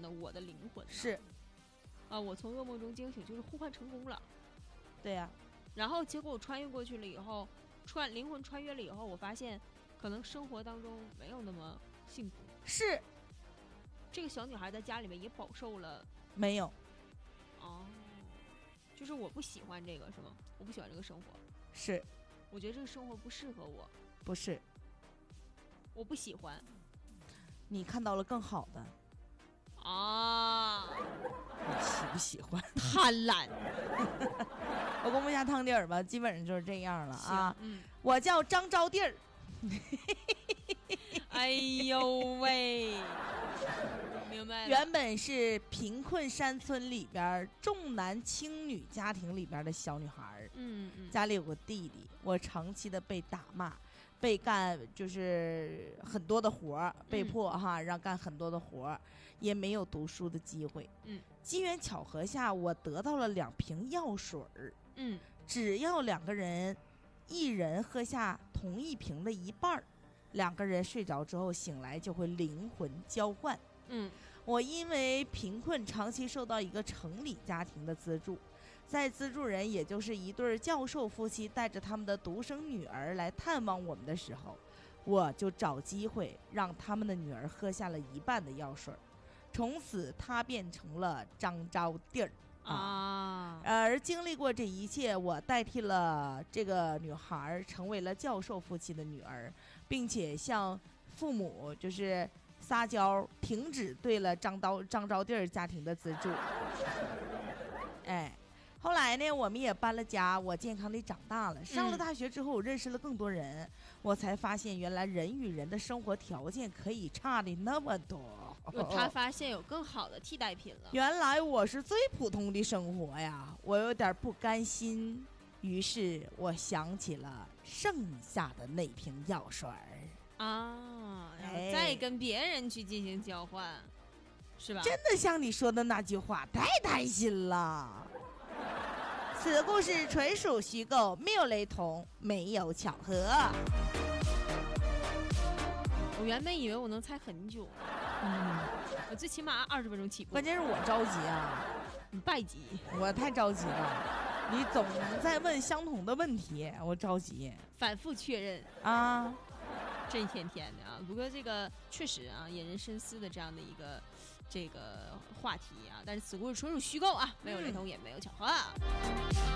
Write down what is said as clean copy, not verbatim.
的我的灵魂呢？ 是啊，我从噩梦中惊醒，就是呼唤成功了。 对呀、 然后结果我穿越过去了以后，灵魂穿越了以后，我发现可能生活当中没有那么幸福。 是这个小女孩在家里面也饱受了。 没有？ 哦，就是我不喜欢这个是吗？我不喜欢这个生活， 是我觉得这个生活不适合我， 不是？ 我不喜欢你看到了更好的， 啊， 你喜不喜欢？ 贪婪。 我公布一下汤底儿吧，基本上就是这样了啊。我叫张招娣儿。 哎呦喂，明白了。 原本是贫困山村里边重男轻女家庭里边的小女孩，家里有个弟弟，我长期的被打骂，被干就是很多的活，被迫让干很多的活，也没有读书的机会。机缘巧合下，我得到了2瓶药水儿。只要2个人，一人喝下同一瓶的一半，2个人睡着之后醒来就会灵魂交换。我因为贫困，长期受到一个城里家庭的资助，在资助人也就是一对教授夫妻带着他们的独生女儿来探望我们的时候，我就找机会让他们的女儿喝下了一半的药水，从此她变成了张招娣儿。而经历过这一切，我代替了这个女孩，成为了教授夫妻的女儿，并且向父母就是撒娇，停止对了张招娣儿家庭的资助。后来呢，我们也搬了家，我健康地长大了。上了大学之后，我认识了更多人，我才发现原来人与人的生活条件可以差的那么多。 他发现有更好的替代品了。 原来我是最普通的生活呀，我有点不甘心，于是我想起了剩下的那瓶药水然后再跟别人去进行交换，是吧？ 真的像你说的那句话，太贪心了。此故事纯属虚构，没有雷同，没有巧合。 我原本以为我能猜很久，我最起码20分钟起步。 关键是我着急啊， 你败急， 我太着急了。你总在问相同的问题，我着急， 反复确认啊， 这一天天的啊。不过这个确实啊，引人深思的这样的一个这个话题啊，但是此故事纯属虚构啊，没有雷同，也没有巧合。